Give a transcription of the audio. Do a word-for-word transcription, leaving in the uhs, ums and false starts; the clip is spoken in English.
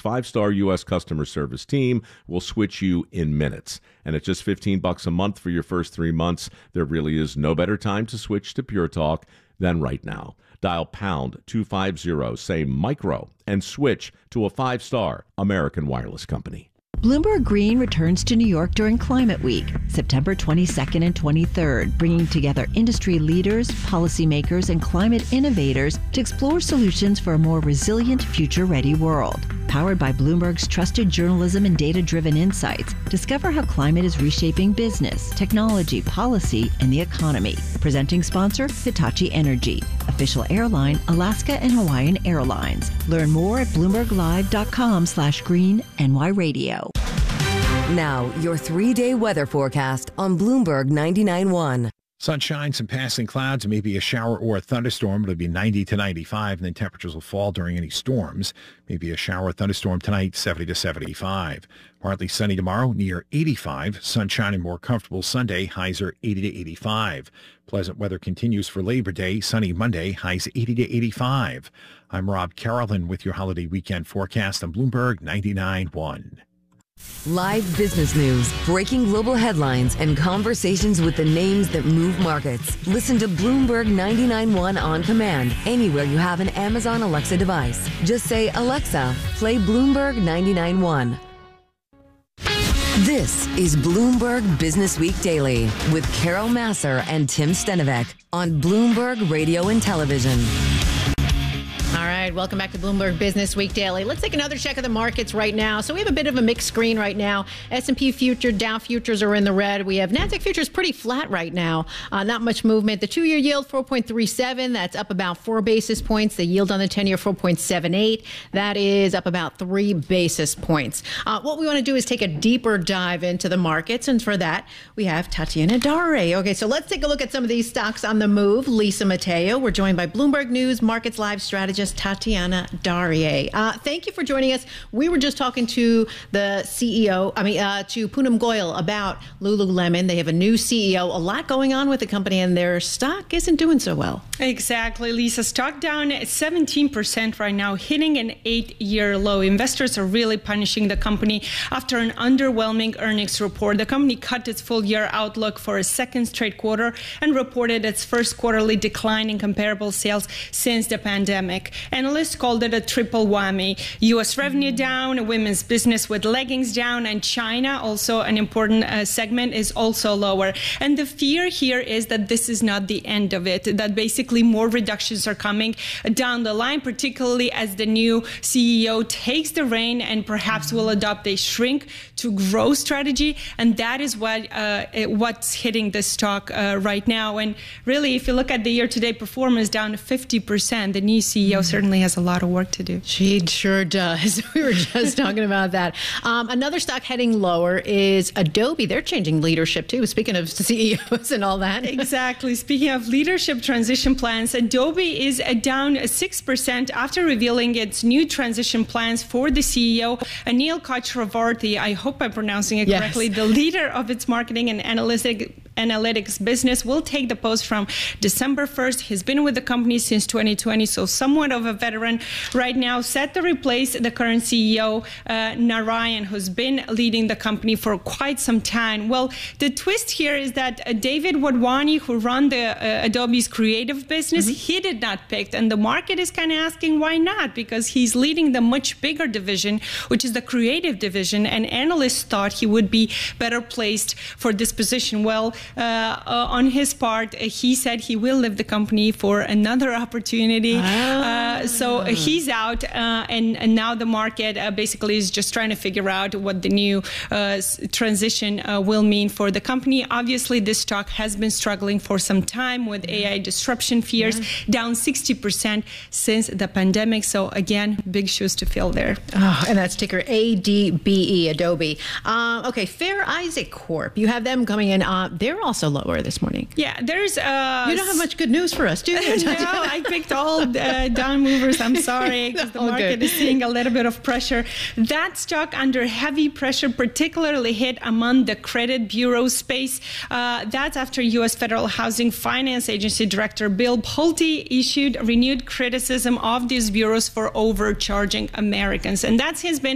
five-star U S customer service team will switch you in minutes. And at just fifteen bucks a month for your first three months, there really is no better time to switch to Pure Talk than right now. Dial pound two fifty, say micro, and switch to a five-star American Wireless company. Bloomberg Green returns to New York during Climate Week, September twenty-second and twenty-third, bringing together industry leaders, policymakers, and climate innovators to explore solutions for a more resilient, future-ready world. Powered by Bloomberg's trusted journalism and data-driven insights, discover how climate is reshaping business, technology, policy, and the economy. Presenting sponsor, Hitachi Energy. Official airline, Alaska and Hawaiian Airlines. Learn more at bloomberglive.com slash green NY radio. Now, your three-day weather forecast on Bloomberg ninety-nine point one. Sunshine, some passing clouds, maybe a shower or a thunderstorm. It'll be ninety to ninety-five, and then temperatures will fall during any storms. Maybe a shower or thunderstorm tonight, seventy to seventy-five. Partly sunny tomorrow, near eighty-five. Sunshine and more comfortable Sunday, highs are eighty to eighty-five. Pleasant weather continues for Labor Day, sunny Monday, highs eighty to eighty-five. I'm Rob Carolyn with your holiday weekend forecast on Bloomberg ninety-nine point one. Live business news, breaking global headlines, and conversations with the names that move markets. Listen to Bloomberg ninety-nine point one on command anywhere you have an Amazon Alexa device. Just say, Alexa, play Bloomberg ninety-nine point one. This is Bloomberg Business Week Daily with Carol Massar and Tim Stenovec on Bloomberg Radio and Television. All right, welcome back to Bloomberg Business Week Daily. Let's take another check of the markets right now. So we have a bit of a mixed screen right now. S and P future, Dow futures are in the red. We have NASDAQ futures pretty flat right now. Uh, not much movement. The two-year yield, four point three seven. That's up about four basis points. The yield on the ten-year, four point seven eight. That is up about three basis points. Uh, what we want to do is take a deeper dive into the markets. And for that, we have Tatiana Daré. Okay, so let's take a look at some of these stocks on the move. Lisa Mateo. We're joined by Bloomberg News Markets Live strategist Tatiana Daré. Uh, thank you for joining us. We were just talking to the C E O, I mean, uh, to Poonam Goyal about Lululemon. They have a new C E O, a lot going on with the company, and their stock isn't doing so well. Exactly, Lisa. Stock down at seventeen percent right now, hitting an eight-year low. Investors are really punishing the company after an underwhelming earnings report. The company cut its full-year outlook for a second straight quarter and reported its first quarterly decline in comparable sales since the pandemic. Analysts called it a triple whammy. U S revenue down, women's business with leggings down, and China, also an important uh, segment, is also lower. And the fear here is that this is not the end of it, that basically more reductions are coming down the line, particularly as the new C E O takes the reign and perhaps will adopt a shrink to grow strategy. And that is what uh, what's hitting the stock uh, right now. And really, if you look at the year-to-date performance, down to fifty percent, the new C E O certainly has a lot of work to do. She sure does. We were just talking about that. Um, another stock heading lower is Adobe. They're changing leadership too. Speaking of C E Os and all that. Exactly. Speaking of leadership transition plans, Adobe is down six percent after revealing its new transition plans for the C E O, Anil Chakravarthy. I hope I'm pronouncing it correctly. Yes. The leader of its marketing and analytic analytics business will take the post from December first. He's been with the company since twenty twenty, so somewhat of a veteran right now, set to replace the current C E O, uh, Narayan, who's been leading the company for quite some time. Well, the twist here is that uh, David Wadhwani, who run the uh, Adobe's creative business, mm-hmm. he did not pick, and the market is kind of asking why not, because he's leading the much bigger division, which is the creative division, and analysts thought he would be better placed for this position. Well, uh, uh, on his part, uh, he said he will leave the company for another opportunity. Ah. Uh, so he's out, uh, and, and now the market uh, basically is just trying to figure out what the new uh, transition uh, will mean for the company. Obviously, this stock has been struggling for some time with A I disruption fears, yeah. down sixty percent since the pandemic. So again, big shoes to fill there. Oh, and that's ticker A D B E, Adobe. Uh, okay, Fair Isaac Corp. You have them coming in. Uh, they're also lower this morning. Yeah, there's... Uh, you don't have much good news for us, do you? No, I picked all uh, down movers. I'm sorry, because the market is seeing a little bit of pressure. That stock under heavy pressure, particularly hit among the credit bureau space. Uh, that's after U S Federal Housing Finance Agency Director Bill Pulte issued renewed criticism of these bureaus for overcharging Americans. And that's has been